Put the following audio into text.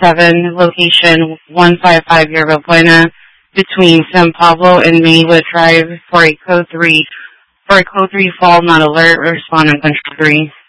7, location 155 Yerba Buena, between San Pablo and Maywood Drive for a code 3 fall not alert. Respond on control 3.